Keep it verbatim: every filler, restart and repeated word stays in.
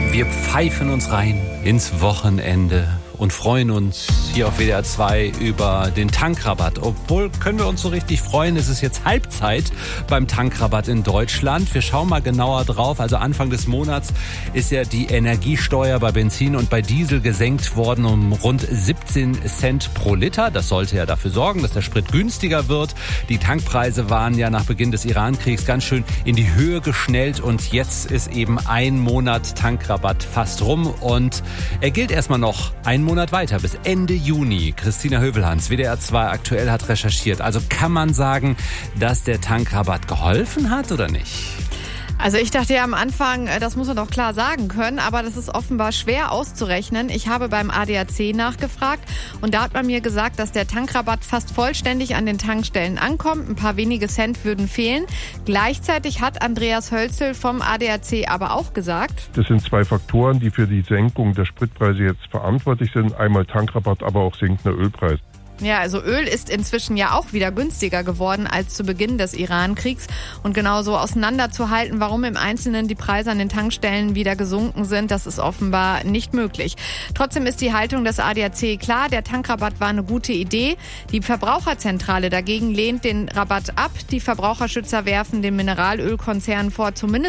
Wir pfeifen uns rein ins Wochenende und freuen uns hier auf W D R zwei über den Tankrabatt. Obwohl, können wir uns so richtig freuen, es ist jetzt Halbzeit beim Tankrabatt in Deutschland. Wir schauen mal genauer drauf. Also Anfang des Monats ist ja die Energiesteuer bei Benzin und bei Diesel gesenkt worden um rund siebzehn Cent pro Liter. Das sollte ja dafür sorgen, dass der Sprit günstiger wird. Die Tankpreise waren ja nach Beginn des Iran-Kriegs ganz schön in die Höhe geschnellt und jetzt ist eben ein Monat Tankrabatt fast rum und er gilt erstmal noch einen Monat weiter, bis Ende Juni. Christina Hövelhans, W D R zwei aktuell, hat recherchiert. Also kann man sagen, dass der Tankrabatt geholfen hat oder nicht? Also ich dachte ja am Anfang, das muss man doch klar sagen können, aber das ist offenbar schwer auszurechnen. Ich habe beim A D A C nachgefragt und da hat man mir gesagt, dass der Tankrabatt fast vollständig an den Tankstellen ankommt. Ein paar wenige Cent würden fehlen. Gleichzeitig hat Andreas Hölzel vom A D A C aber auch gesagt: Das sind zwei Faktoren, die für die Senkung der Spritpreise jetzt verantwortlich sind. Einmal Tankrabatt, aber auch sinkender Ölpreis. Ja, also Öl ist inzwischen ja auch wieder günstiger geworden als zu Beginn des Iran-Kriegs. Und genauso auseinanderzuhalten, warum im Einzelnen die Preise an den Tankstellen wieder gesunken sind, das ist offenbar nicht möglich. Trotzdem ist die Haltung des A D A C klar, der Tankrabatt war eine gute Idee. Die Verbraucherzentrale dagegen lehnt den Rabatt ab. Die Verbraucherschützer werfen den Mineralölkonzernen vor, zumindest